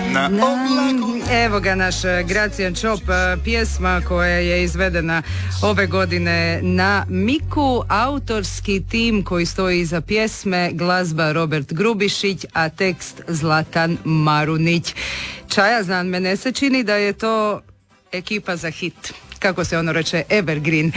Na oblaku. Evo ga naš Gracijan Čop, pjesma koja je izvedena ove godine na Miku, autorski tim koji stoji iza pjesme, glazba Robert Grubišić, a tekst Zlatan Marunić. Čaja znam, mene se čini da je to ekipa za hit. Kako se ono reče, Evergreen.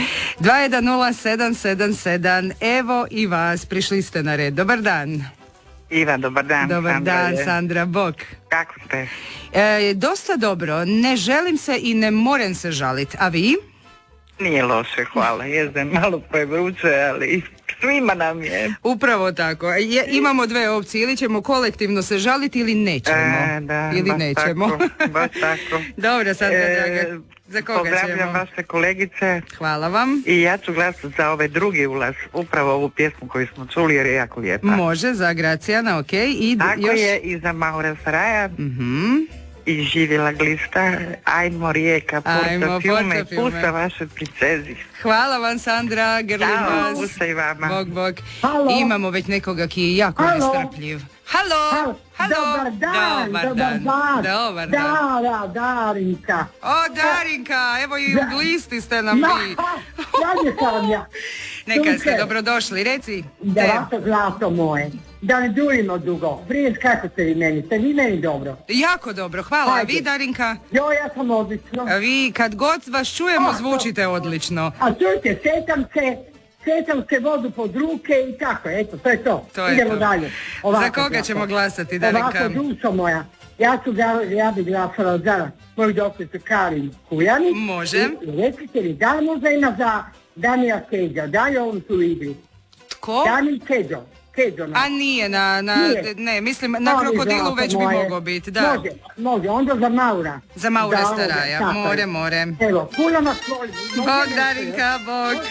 210777, evo i vas, prišli ste na red. Dobar dan. Ivan, dobar dan. Dobar Sandra dan, je. Sandra, bok. Kako ste? Dosta dobro, ne želim se i ne moram se žaliti, a vi? Nije loše, hvala. Jezde malo prevruće, ali svima nam je. Upravo tako. Imamo dve opcije, ili ćemo kolektivno se žaliti ili nećemo. Da, ili baš nećemo. Tako, baš tako. Dobro, Sandra, draga. Za koga pozdravljam ćemo? vaše kolegice. Hvala vam. I ja ću glasati za ovaj drugi ulaz, upravo ovu pjesmu koju smo čuli jer je jako lijepa. Može, za Gracijana, ok. I Tako još... je, i za Maura Saraja. Mhm. I živjela glista, ajmo rijeka, Ajmo, porta filme, porta filme. pusta vaše princezi. Hvala vam, Sandra, grlim Ćao, vas. pusta i vama. Bog, bog. Halo. Imamo već nekoga ki je jako Halo. nestrpljiv. Halo. Dobar dan, dobar dan. Dobar dan. Darinka. O, Darinka, evo i u glisti ste nam vi. Dalje sam ja. Neka ste Super. dobrodošli, reci. Da te. vaše zlato moje. Da ne duljimo dugo. Prije kako ste vi meni? Ste vi meni dobro? Jako dobro, hvala. A Ajde. vi, Darinka? Jo, ja sam odlično. A vi, kad god vas čujemo, zvučite odlično. A čujte, setam se vodu pod ruke i tako, eto, to je to. To je Idemo to. dalje. Za koga ćemo glasati, Darinka? Ovako, dušo moja. Ja bi glasala za moju doktoricu Karin Kujani. Može. I recite li, da li možda ima za Danija Keđa? Da li on su u igri? Tko? Dani Keđo. A nije Nije. ne, mislim, na Molim, Krokodilu zlato već bi moje. mogao biti, da. Može, onda za Maura. Za Maura Da, Staraja, tako je. more. Evo, puno nas voli. Bog, Darinka, bog.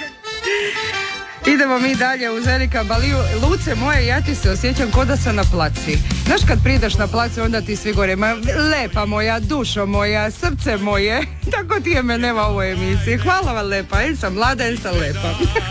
Idemo mi dalje uz Erika Baliju. Luce moje, ja ti se osjećam ko da sam na placi. Znaš kad prideš na placu, onda ti svi gore, ma lepa moja, dušo moja, srce moje. Tako ti je mene u ovoj emisiji. Hvala vam lepa, jer sam mlada, jer sam lepa.